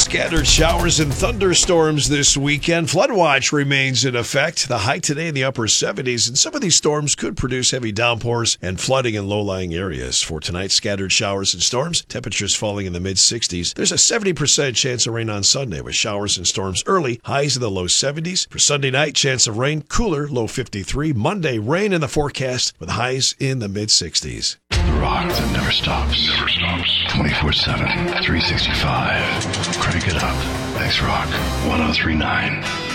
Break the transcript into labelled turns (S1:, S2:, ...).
S1: Scattered showers and thunderstorms this weekend. Flood watch remains in effect. The high today in the upper 70s, and some of these storms could produce heavy downpours and flooding in low-lying areas. For tonight, scattered showers and storms, temperatures falling in the mid-60s. There's a 70% chance of rain on Sunday with showers and storms early, highs in the low 70s. For Sunday night, chance of rain, cooler, low 53. Monday, rain in the forecast with highs in the mid-60s.
S2: The rock that never stops. 24/7, 365. Crank it up. X-Rock 1039.